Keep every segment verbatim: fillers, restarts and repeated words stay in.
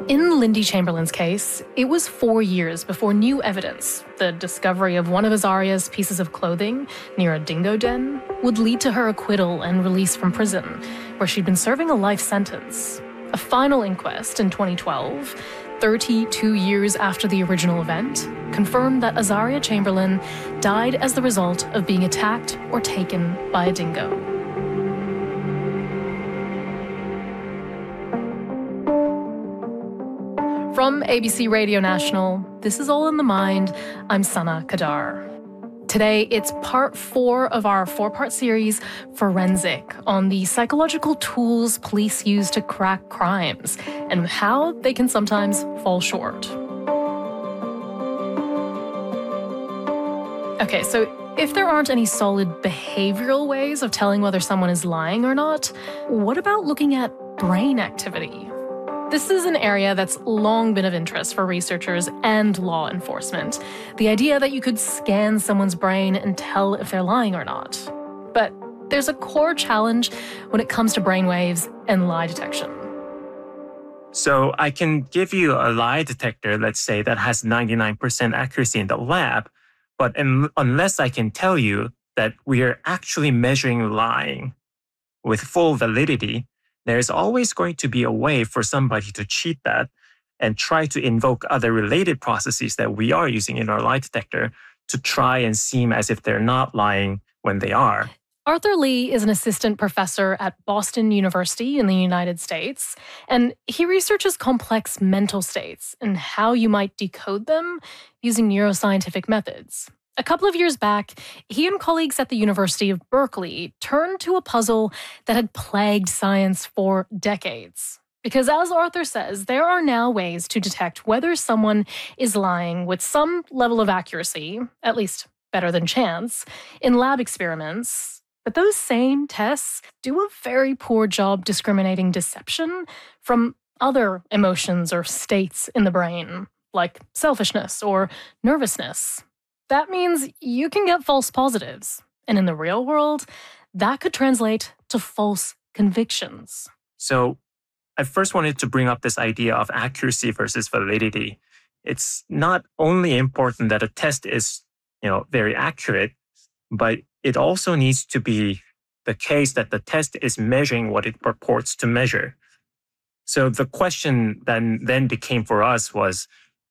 In Lindy Chamberlain's case, it was four years before new evidence, the discovery of one of Azaria's pieces of clothing near a dingo den, would lead to her acquittal and release from prison, where she'd been serving a life sentence. A final inquest in twenty twelve, thirty-two years after the original event, confirmed that Azaria Chamberlain died as the result of being attacked or taken by a dingo. From A B C Radio National, this is All in the Mind. I'm Sana Kadar. Today, it's part four of our four-part series, Forensic, on the psychological tools police use to crack crimes and how they can sometimes fall short. Okay, so if there aren't any solid behavioral ways of telling whether someone is lying or not, what about looking at brain activity? This is an area that's long been of interest for researchers and law enforcement. The idea that you could scan someone's brain and tell if they're lying or not. But there's a core challenge when it comes to brainwaves and lie detection. So I can give you a lie detector, let's say, that has ninety-nine percent accuracy in the lab, but in, unless I can tell you that we are actually measuring lying with full validity, there's always going to be a way for somebody to cheat that and try to invoke other related processes that we are using in our lie detector to try and seem as if they're not lying when they are. Arthur Lee is an assistant professor at Boston University in the United States, and he researches complex mental states and how you might decode them using neuroscientific methods. A couple of years back, he and colleagues at the University of Berkeley turned to a puzzle that had plagued science for decades. Because as Arthur says, there are now ways to detect whether someone is lying with some level of accuracy, at least better than chance, in lab experiments. But those same tests do a very poor job discriminating deception from other emotions or states in the brain, like selfishness or nervousness. That means you can get false positives. And in the real world, that could translate to false convictions. So I first wanted to bring up this idea of accuracy versus validity. It's not only important that a test is, you know, very accurate, but it also needs to be the case that the test is measuring what it purports to measure. So the question then, then became for us was,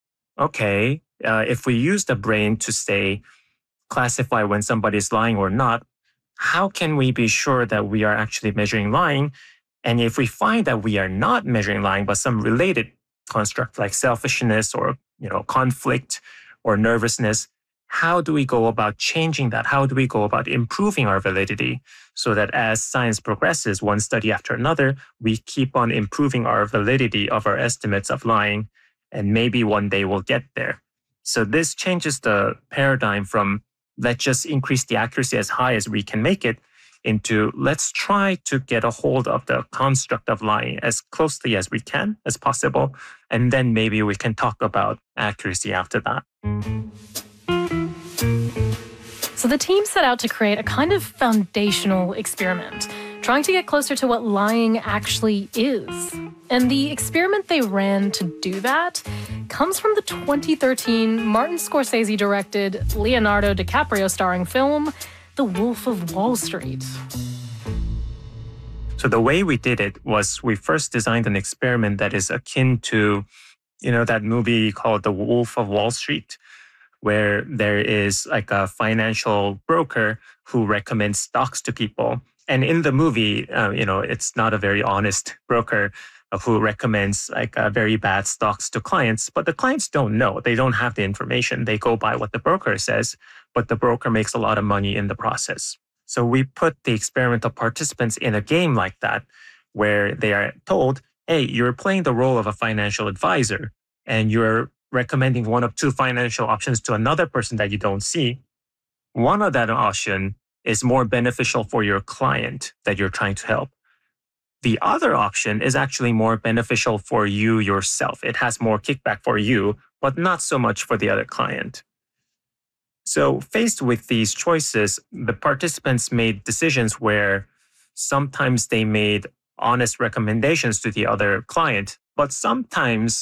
okay, Uh, if we use the brain to, say, classify when somebody is lying or not, how can we be sure that we are actually measuring lying? And if we find that we are not measuring lying, but some related construct like selfishness or, you know, conflict or nervousness, how do we go about changing that? How do we go about improving our validity so that as science progresses, one study after another, we keep on improving our validity of our estimates of lying, and maybe one day we'll get there. So this changes the paradigm from let's just increase the accuracy as high as we can make it into let's try to get a hold of the construct of lying as closely as we can, as possible, and then maybe we can talk about accuracy after that. So the team set out to create a kind of foundational experiment, trying to get closer to what lying actually is. And the experiment they ran to do that comes from the twenty thirteen Martin Scorsese-directed, Leonardo DiCaprio-starring film, The Wolf of Wall Street. So the way we did it was we first designed an experiment that is akin to, you know, that movie called The Wolf of Wall Street, where there is like a financial broker who recommends stocks to people. And in the movie, uh, you know, it's not a very honest broker who recommends like uh, very bad stocks to clients, but the clients don't know. They don't have the information. They go by what the broker says, but the broker makes a lot of money in the process. So we put the experimental participants in a game like that, where they are told, hey, you're playing the role of a financial advisor, and you're recommending one of two financial options to another person that you don't see. One of that option is more beneficial for your client that you're trying to help. The other option is actually more beneficial for you yourself. It has more kickback for you, but not so much for the other client. So faced with these choices, the participants made decisions where sometimes they made honest recommendations to the other client, but sometimes